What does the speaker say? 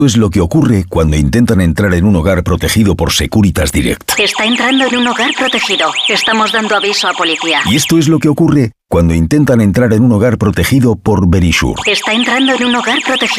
Es lo que ocurre cuando intentan entrar en un hogar protegido por Securitas Direct. Está entrando en un hogar protegido. Estamos dando aviso a policía. Y esto es lo que ocurre cuando intentan entrar en un hogar protegido por Verisure. Está entrando en un hogar protegido.